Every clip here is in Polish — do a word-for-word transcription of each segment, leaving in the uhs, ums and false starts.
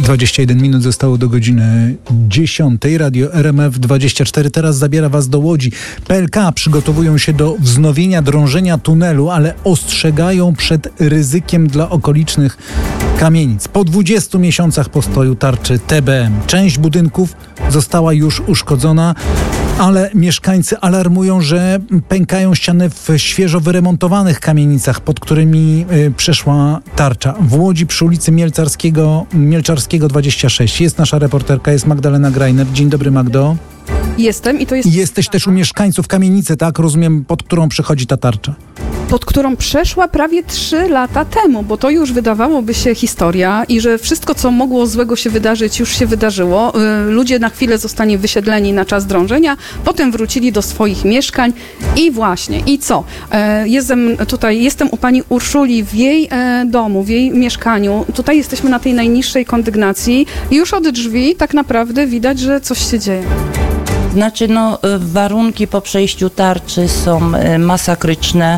dwadzieścia jeden minut zostało do godziny dziesiątej. Radio R M F dwadzieścia cztery teraz zabiera Was do Łodzi. P L K przygotowują się do wznowienia drążenia tunelu, ale ostrzegają przed ryzykiem dla okolicznych kamienic. Po dwudziestu miesiącach postoju tarczy T B M część budynków została już uszkodzona, ale mieszkańcy alarmują, że pękają ściany w świeżo wyremontowanych kamienicach, pod którymi y, przeszła tarcza. W Łodzi przy ulicy Mielcarskiego, Mielczarskiego dwadzieścia sześć jest nasza reporterka, jest Magdalena Grajner. Dzień dobry, Magdo. Jestem i to jest... Jesteś też u mieszkańców kamienicy, tak? Rozumiem, pod którą przechodzi ta tarcza. Pod którą przeszła prawie trzy lata temu, bo to już wydawałoby się historia i że wszystko, co mogło złego się wydarzyć, już się wydarzyło. Ludzie na chwilę zostali wysiedleni na czas drążenia, potem wrócili do swoich mieszkań i właśnie, i co? Jestem tutaj, jestem u pani Urszuli w jej domu, w jej mieszkaniu. Tutaj jesteśmy na tej najniższej kondygnacji i już od drzwi tak naprawdę widać, że coś się dzieje. Znaczy, no, warunki po przejściu tarczy są masakryczne.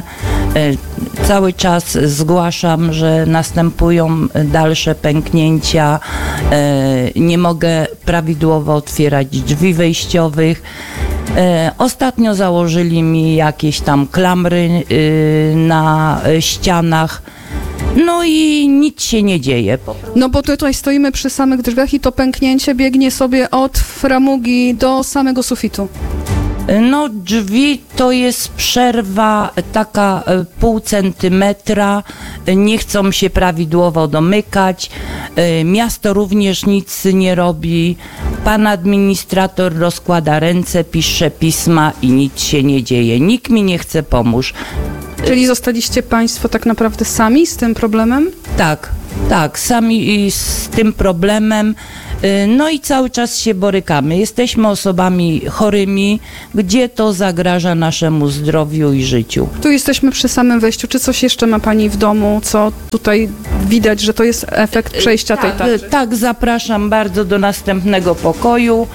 Cały czas zgłaszam, że następują dalsze pęknięcia. Nie mogę prawidłowo otwierać drzwi wejściowych. Ostatnio założyli mi jakieś tam klamry na ścianach. No i nic się nie dzieje. No bo tutaj stoimy przy samych drzwiach i to pęknięcie biegnie sobie od framugi do samego sufitu. No drzwi to jest przerwa taka pół centymetra, nie chcą się prawidłowo domykać, miasto również nic nie robi, pan administrator rozkłada ręce, pisze pisma i nic się nie dzieje, nikt mi nie chce pomóc. Czyli zostaliście Państwo tak naprawdę sami z tym problemem? Tak, tak, sami z tym problemem. No i cały czas się borykamy. Jesteśmy osobami chorymi, gdzie to zagraża naszemu zdrowiu i życiu. Tu jesteśmy przy samym wejściu. Czy coś jeszcze ma Pani w domu, co tutaj widać, że to jest efekt przejścia tej tarczy? Tak, tak, zapraszam bardzo do następnego pokoju.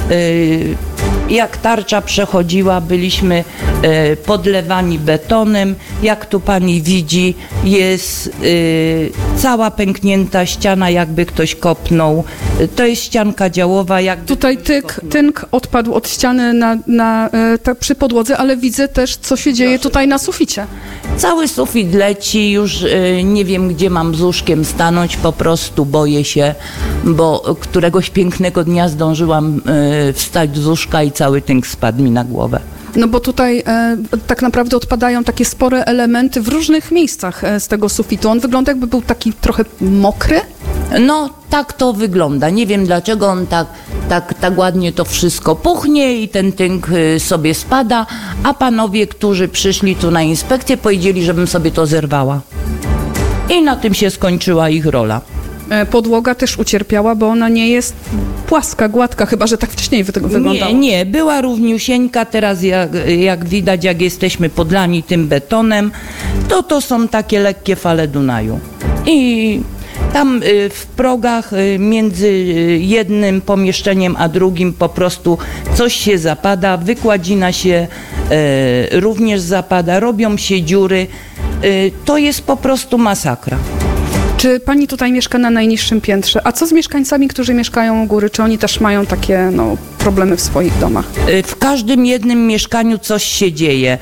Jak tarcza przechodziła, byliśmy e, podlewani betonem. Jak tu pani widzi, jest e, cała pęknięta ściana, jakby ktoś kopnął. E, to jest ścianka działowa. Jakby Tutaj tyk, tynk odpadł od ściany na, na, e, ta, przy podłodze, ale widzę też, co się dzieje tutaj na suficie. Cały sufit leci, już e, nie wiem, gdzie mam z łóżkiem stanąć, po prostu boję się, bo któregoś pięknego dnia zdążyłam e, wstać z łóżka i cały tynk spadł mi na głowę. No bo tutaj e, tak naprawdę odpadają takie spore elementy w różnych miejscach e, z tego sufitu. On wygląda, jakby był taki trochę mokry. No tak to wygląda. Nie wiem, dlaczego on tak, tak, tak ładnie to wszystko puchnie i ten tynk y, sobie spada, a panowie, którzy przyszli tu na inspekcję, powiedzieli, żebym sobie to zerwała. I na tym się skończyła ich rola. Podłoga też ucierpiała, bo ona nie jest płaska, gładka, chyba że tak wcześniej wy- wyglądało. Nie, nie, była równiusieńka, teraz jak, jak widać, jak jesteśmy podlani tym betonem, to to są takie lekkie fale Dunaju. I tam y, w progach y, między jednym pomieszczeniem a drugim po prostu coś się zapada, wykładzina się y, również zapada, robią się dziury. Y, to jest po prostu masakra. Czy pani tutaj mieszka na najniższym piętrze? A co z mieszkańcami, którzy mieszkają u góry? Czy oni też mają takie no, problemy w swoich domach? W każdym jednym mieszkaniu coś się dzieje.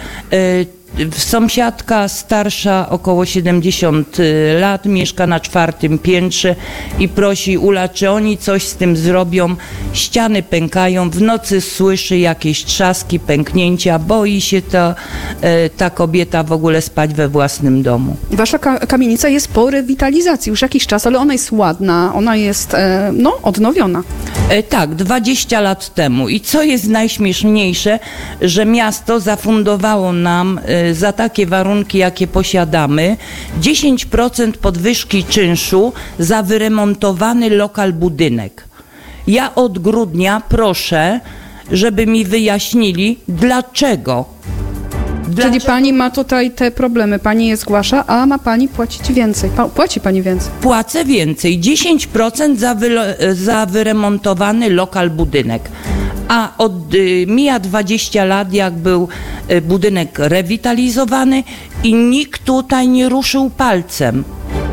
Sąsiadka starsza, około siedemdziesiąt lat, mieszka na czwartym piętrze i prosi Ula, czy oni coś z tym zrobią. Ściany pękają, w nocy słyszy jakieś trzaski, pęknięcia, boi się ta, ta kobieta w ogóle spać we własnym domu. Wasza ka- kamienica jest po rewitalizacji już jakiś czas, ale ona jest ładna, ona jest e, no, odnowiona. E, tak, dwadzieścia lat temu. I co jest najśmieszniejsze, że miasto zafundowało nam e, za takie warunki, jakie posiadamy, dziesięć procent podwyżki czynszu za wyremontowany lokal budynek. Ja od grudnia proszę, żeby mi wyjaśnili, dlaczego. Dlaczego? Czyli pani ma tutaj te problemy, pani je zgłasza, a ma pani płacić więcej. Pa- płaci pani więcej. Płacę więcej, dziesięć procent za, wy- za wyremontowany lokal budynek. A od y, mija dwadzieścia lat, jak był y, budynek rewitalizowany i nikt tutaj nie ruszył palcem.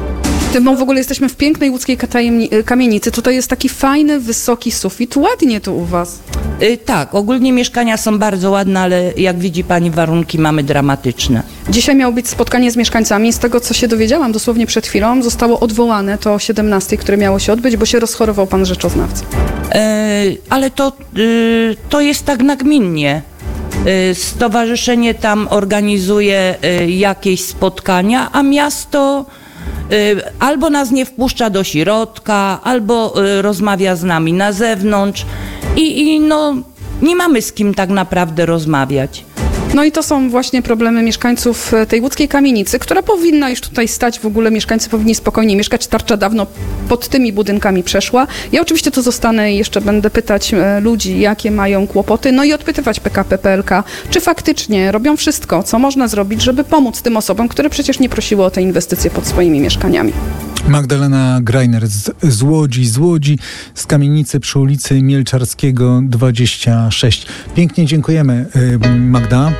Tym w ogóle jesteśmy w pięknej łódzkiej katajemni- kamienicy. To to jest taki fajny, wysoki sufit. Ładnie tu u was. Y, tak, ogólnie mieszkania są bardzo ładne, ale jak widzi pani, warunki mamy dramatyczne. Dzisiaj miało być spotkanie z mieszkańcami. Z tego, co się dowiedziałam dosłownie przed chwilą, zostało odwołane to o siedemnastej, które miało się odbyć, bo się rozchorował pan rzeczoznawca. Y, ale to, y, to jest tak nagminnie. Y, stowarzyszenie tam organizuje y, jakieś spotkania, a miasto y, albo nas nie wpuszcza do środka, albo y, rozmawia z nami na zewnątrz i, i no, nie mamy z kim tak naprawdę rozmawiać. No i to są właśnie problemy mieszkańców tej łódzkiej kamienicy, która powinna już tutaj stać, w ogóle mieszkańcy powinni spokojnie mieszkać. Tarcza dawno pod tymi budynkami przeszła. Ja oczywiście tu zostanę i jeszcze będę pytać ludzi, jakie mają kłopoty, no i odpytywać P K P P L K, czy faktycznie robią wszystko, co można zrobić, żeby pomóc tym osobom, które przecież nie prosiły o te inwestycje pod swoimi mieszkaniami. Magdalena Greiner z, z Łodzi, z Łodzi, z kamienicy przy ulicy Mielczarskiego dwadzieścia sześć. Pięknie dziękujemy, Magda.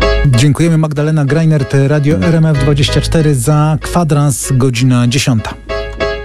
Dziękujemy, Magdalena Greiner, Radio R M F dwadzieścia cztery, za kwadrans, godzina dziesiąta.